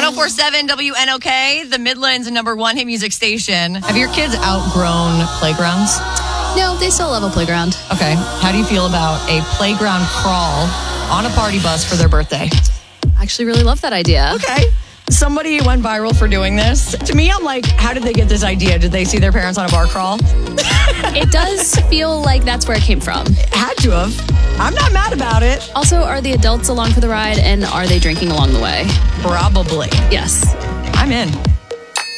104.7 WNOK, the Midland's #1 hit music station. Have your kids outgrown playgrounds? No, they still love a playground. Okay. How do you feel about a playground crawl on a party bus for their birthday? I actually really love that idea. Okay. Somebody went viral for doing this. To me, I'm like, how did they get this idea? Did they see their parents on a bar crawl? It does feel like that's where it came from. Had to have. I'm not mad about it. Also, are the adults along for the ride, and are they drinking along the way? Probably. Yes. I'm in.